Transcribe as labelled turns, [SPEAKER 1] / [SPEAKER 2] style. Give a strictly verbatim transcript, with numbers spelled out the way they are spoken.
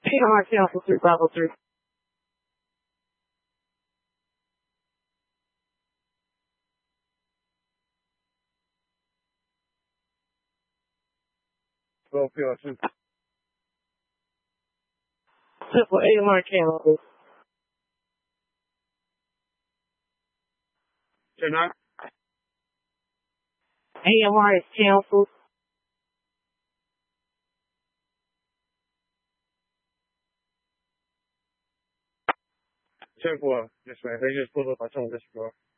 [SPEAKER 1] AMR Council three five oh three.
[SPEAKER 2] twelve P R two.
[SPEAKER 1] Simple A M R Council.
[SPEAKER 2] ten nine.
[SPEAKER 1] A M R is canceled.
[SPEAKER 2] ten four. Yes, man. They just pulled up. I told this bro.